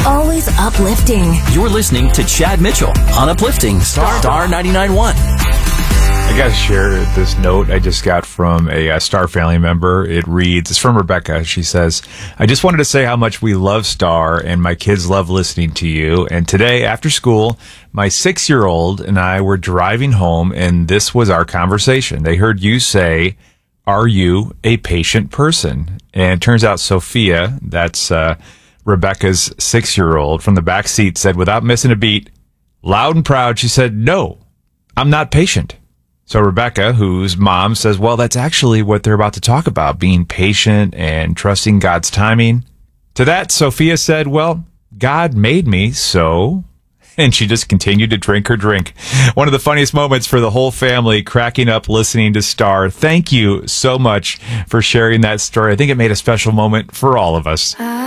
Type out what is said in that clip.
always uplifting. You're listening to Chad Mitchell on Uplifting Star 99.1. I got to share this note I just got from a Star family member. It reads, it's from Rebecca. She says, I just wanted to say how much we love Star and my kids love listening to you. And today after school, my 6-year-old and I were driving home and this was our conversation. They heard you say, are you a patient person? And it turns out Sophia, that's Rebecca's 6-year-old, from the back seat said without missing a beat, loud and proud, she said, no, I'm not patient. So Rebecca, whose mom says, well, that's actually what they're about to talk about, being patient and trusting God's timing. To that, Sophia said, well, God made me, so... And she just continued to drink her drink. One of the funniest moments for the whole family, cracking up listening to Star. Thank you so much for sharing that story. I think it made a special moment for all of us.